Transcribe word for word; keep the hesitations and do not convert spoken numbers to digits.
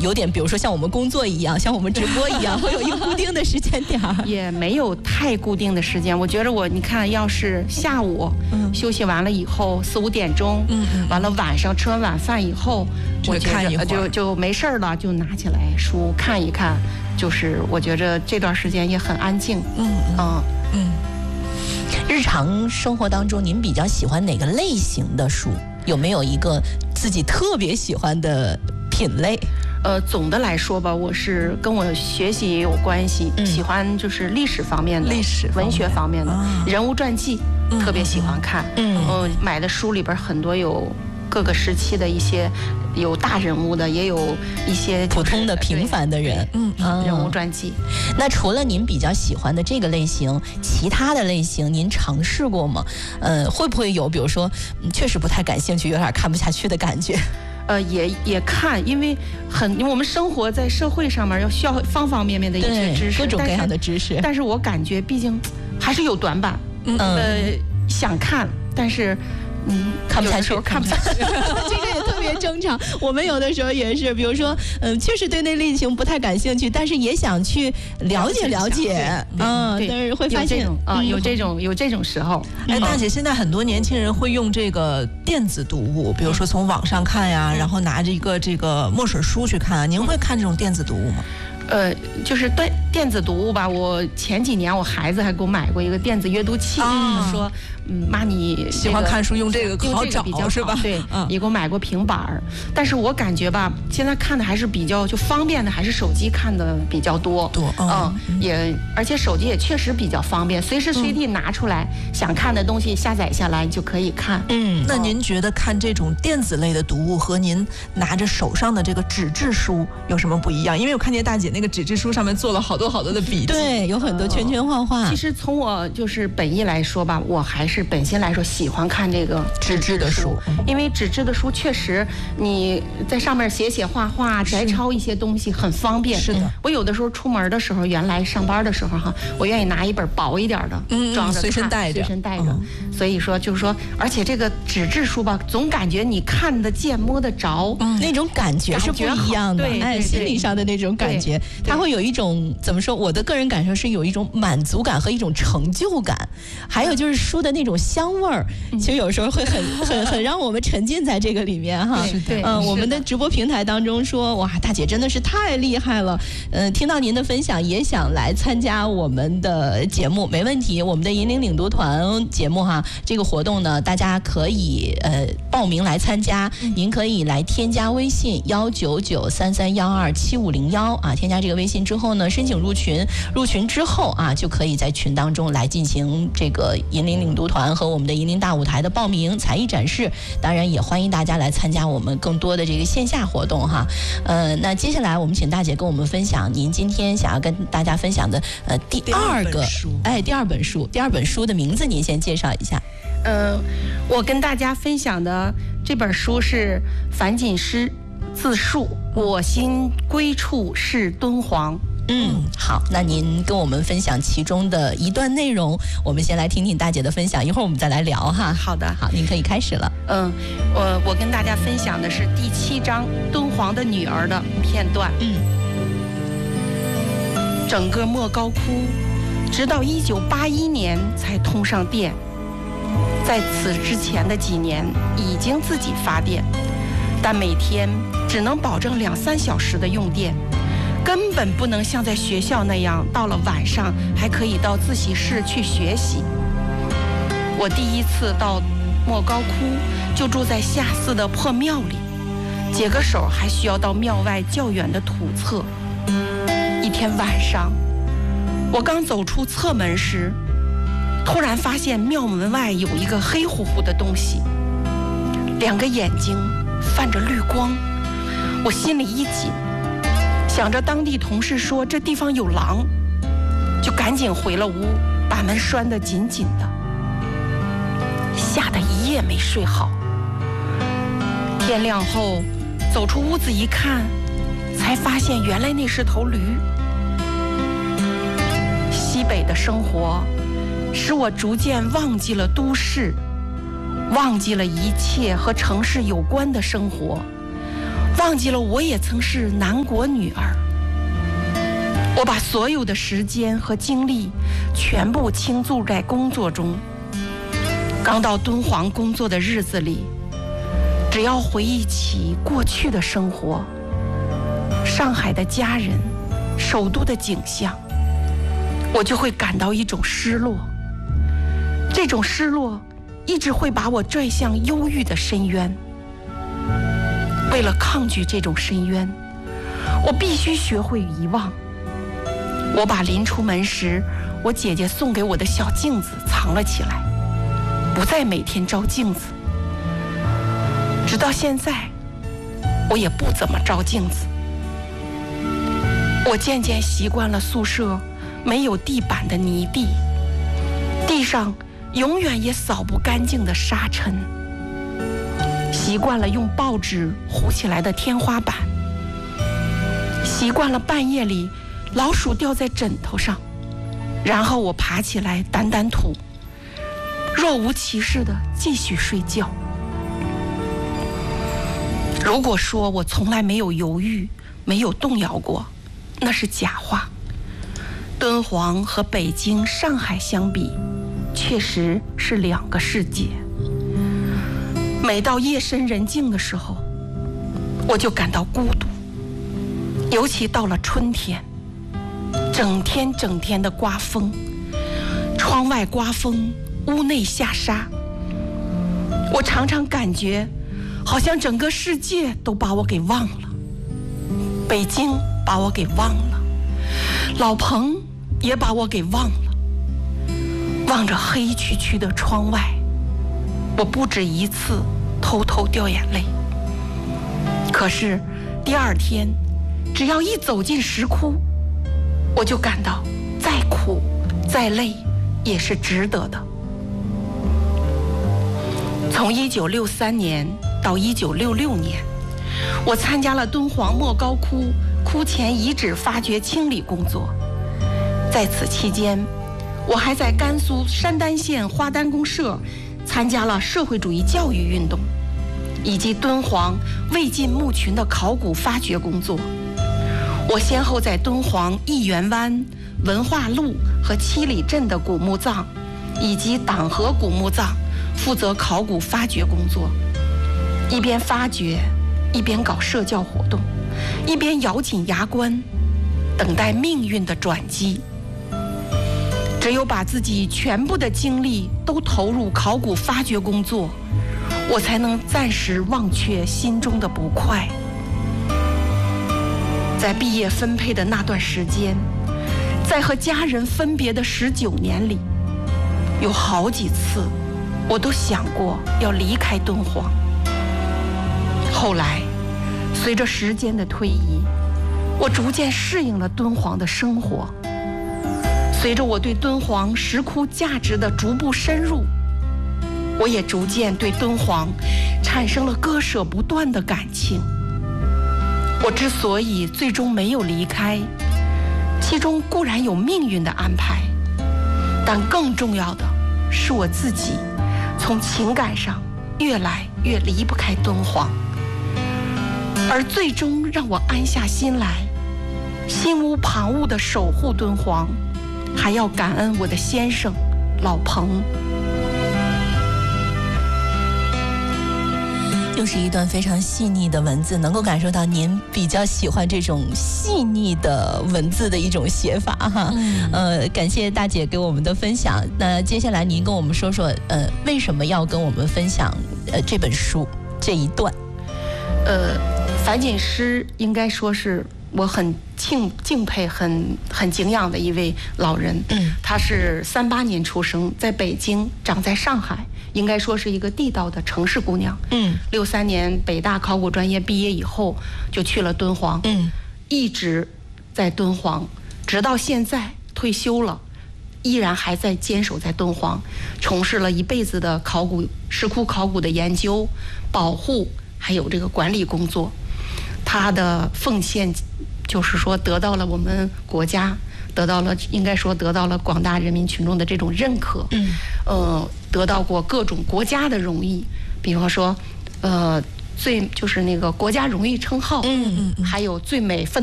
有点，比如说像我们工作一样，像我们直播一样，会有一个固定的时间点儿？ 也没有太固定的时间。我觉得我，你看，要是下午、嗯、休息完了以后，四五点钟，嗯嗯，完了晚上吃完晚饭以后，我觉得就就没事了，就拿起来书看一看。就是我觉着这段时间也很安静。嗯嗯嗯。 日常生活当中，您比较喜欢哪个类型的书？有没有一个自己特别喜欢的品类？ 呃，总的来说吧，我是跟我学习也有关系，嗯、喜欢就是历史方面的、 历史文学方面的、啊、人物传记，嗯、特别喜欢看。嗯，呃，买的书里边很多有各个时期的一些。有大人物的，也有一些、就是、 普通的平凡的人， 嗯，人物传记。 那除了您比较喜欢的这个类型，其他的类型您尝试过吗？呃，会不会有，比如说，确实不太感兴趣，有点看不下去的感觉？ 呃，也也看，因为很，因为我们生活在社会上面，要需要方方面面的一些知识， 各种各样的知识。 但是我感觉，毕竟还是有短板。嗯，呃，想看，但是。嗯， 看不下去， 看不下去， 这个也特别正常。我们有的时候也是，比如说，嗯，确实对那类型不太感兴趣，但是也想去了解了解，嗯，但是会发现啊，有这种有这种时候。 哎，大姐，现在很多年轻人会用这个电子读物，比如说从网上看呀，然后拿着一个这个墨水书去看。您会看这种电子读物吗？ 呃，就是对电子读物吧，我前几年我孩子还给我买过一个电子阅读器，啊、说，嗯，妈你喜欢看书，用这个好找比较是吧？ 对，嗯、也给我买过平板儿，但是我感觉吧，现在看的还是比较就方便的，还是手机看的比较多， 多， 嗯，嗯也而且手机也确实比较方便，随时随地拿出来、嗯、想看的东西下载下来就可以看。 嗯，那您觉得看这种电子类的读物和您拿着手上的这个纸质书有什么不一样？因为我看见大姐那个纸质书上面做了好多好多的笔记， 对，有很多圈圈画画。 其实从我就是本意来说吧，我还是本心来说喜欢看这个纸质的书，因为纸质的书确实你在上面写写画画、摘抄一些东西很方便。 是的， 我有的时候出门的时候，原来上班的时候哈，我愿意拿一本薄一点的， 嗯， 装着随身带着， 随身带着。嗯、所以说就是说，而且这个纸质书吧，总感觉你看得见、摸得着， 嗯、那种感觉是不一样的， 对， 哎，心理上的那种感觉，它会有一种怎么说？我的个人感受是有一种满足感和一种成就感，还有就是书的那种香味儿，嗯、其实有时候会很很很让我们沉浸在这个里面哈。 对， 嗯、呃，我们的直播平台当中说，哇，大姐真的是太厉害了。嗯、呃，听到您的分享，也想来参加我们的节目，没问题。我们的引领领读团节目哈，这个活动呢，大家可以呃报名来参加。嗯、您可以来添加微信幺九九三三幺二七五零幺啊，添加这个微信之后呢，申请入群，入群之后啊，就可以在群当中来进行这个引领领读团和我们的引领大舞台的报名、才艺展示。当然，也欢迎大家来参加我们更多的这个线下活动哈。呃，那接下来我们请大姐跟我们分享您今天想要跟大家分享的呃第二个哎第二本书，第二本书的名字您先介绍一下。 呃，我跟大家分享的这本书是樊锦诗自述，我心归处是敦煌。 嗯，好，那您跟我们分享其中的一段内容，我们先来听听大姐的分享，一会儿我们再来聊哈。 好的， 好，您可以开始了。 嗯，我我跟大家分享的是第七章敦煌的女儿的片段。嗯，整个莫高窟直到一九八一年才通上电，在此之前的几年已经自己发电，但每天只能保证两三小时的用电。根本不能像在学校那样，到了晚上还可以到自习室去学习。我第一次到莫高窟，就住在下寺的破庙里，解个手还需要到庙外较远的土侧。一天晚上，我刚走出侧门时，突然发现庙门外有一个黑乎乎的东西，两个眼睛泛着绿光，我心里一紧。想着当地同事说这地方有狼，就赶紧回了屋，把门拴得紧紧的，吓得一夜没睡好。天亮后走出屋子一看，才发现原来那是头驴。西北的生活使我逐渐忘记了都市，忘记了一切和城市有关的生活， 忘记了我也曾是南国女儿。我把所有的时间和精力全部倾注在工作中。刚到敦煌工作的日子里，只要回忆起过去的生活，上海的家人，首都的景象，我就会感到一种失落。这种失落一直会把我拽向忧郁的深渊。为了抗拒这种深渊，我必须学会遗忘。我把临出门时我姐姐送给我的小镜子藏了起来，不再每天照镜子。直到现在，我也不怎么照镜子。我渐渐习惯了宿舍没有地板的泥地，地上永远也扫不干净的沙尘，习惯了用报纸糊起来的天花板，习惯了半夜里老鼠掉在枕头上，然后我爬起来掸掸土，若无其事地继续睡觉。如果说我从来没有犹豫，没有动摇过，那是假话。敦煌和北京、上海相比，确实是两个世界。每到夜深人静的时候，我就感到孤独，尤其到了春天，整天整天的刮风，窗外刮风，屋内下沙，我常常感觉好像整个世界都把我给忘了，北京把我给忘了，老彭也把我给忘了。望着黑黢黢的窗外，我不止一次偷偷掉眼泪。可是第二天，只要一走进石窟，我就感到再苦再累也是值得的。从一九六三年到一九六六年，我参加了敦煌莫高窟窟前遗址发掘清理工作。在此期间，我还在甘肃山丹县花丹公社参加了社会主义教育运动，以及敦煌魏晋墓群的考古发掘工作。我先后在敦煌义园湾、文化路和七里镇的古墓葬，以及党河古墓葬负责考古发掘工作，一边发掘，一边搞社教活动，一边咬紧牙关，等待命运的转机。只有把自己全部的精力都投入考古发掘工作，我才能暂时忘却心中的不快。在毕业分配的那段时间，在和家人分别的十九年里，有好几次我都想过要离开敦煌。后来随着时间的推移，我逐渐适应了敦煌的生活。随着我对敦煌石窟价值的逐步深入，我也逐渐对敦煌产生了割舍不断的感情。我之所以最终没有离开，其中固然有命运的安排，但更重要的是我自己从情感上越来越离不开敦煌。而最终让我安下心来，心无旁骛地守护敦煌，还要感恩我的先生老彭。 又是一段非常细腻的文字，能够感受到您比较喜欢这种细腻的文字的一种写法哈。嗯、呃，感谢大姐给我们的分享。那接下来您跟我们说说，呃，为什么要跟我们分享呃这本书这一段？ 呃，樊锦诗应该说是我很敬敬佩、很很敬仰的一位老人。嗯，他是三八年出生，在北京，长在上海，应该说是一个地道的城市姑娘。嗯，六三年北大考古专业毕业以后，就去了敦煌。嗯，一直在敦煌，直到现在退休了，依然还在坚守在敦煌，从事了一辈子的考古石窟考古的研究、保护，还有这个管理工作。他的奉献就是说得到了我们国家，得到了应该说得到了广大人民群众的这种认可。嗯，呃，得到过各种国家的荣誉，比方说，呃， 最就是那个国家荣誉称号， 嗯还有最美奋